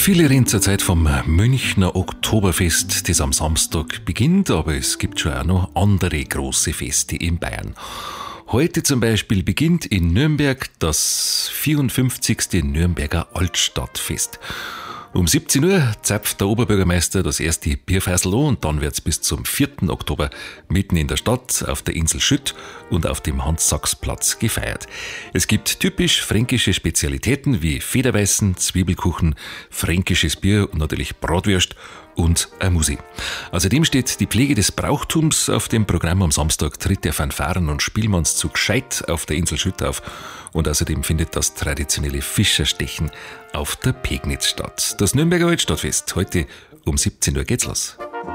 Viele reden zurzeit vom Münchner Oktoberfest, das am Samstag beginnt, aber es gibt schon auch noch andere große Feste in Bayern. Heute zum Beispiel beginnt in Nürnberg das 54. Nürnberger Altstadtfest. Um 17 Uhr zapft der Oberbürgermeister das erste Bierfeisel an und dann wird's bis zum 4. Oktober mitten in der Stadt auf der Insel Schütt und auf dem Hans-Sachs-Platz gefeiert. Es gibt typisch fränkische Spezialitäten wie Federweißen, Zwiebelkuchen, fränkisches Bier und natürlich Bratwürst und eine Musik. Außerdem steht die Pflege des Brauchtums auf dem Programm. Am Samstag tritt der Fanfaren- und Spielmannszug Scheid auf der Insel Schütt auf und außerdem findet das traditionelle Fischerstechen auf der Pegnitz statt. Das Nürnberger Altstadtfest. Heute um 17 Uhr geht's los.